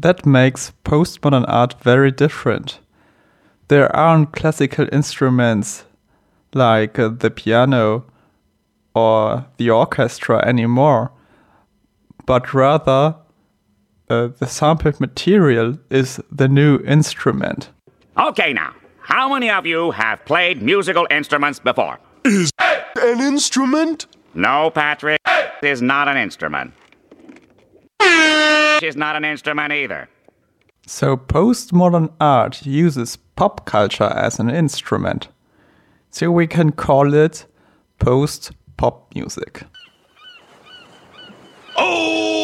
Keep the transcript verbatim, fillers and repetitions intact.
that makes postmodern art very different. There aren't classical instruments like uh, the piano or the orchestra anymore, but rather uh, the sampled material is the new instrument. Okay now, how many of you have played musical instruments before? Is an instrument? No, Patrick, is not an instrument. Is not an instrument either. So postmodern art uses pop culture as an instrument. So we can call it post-pop music. Oh!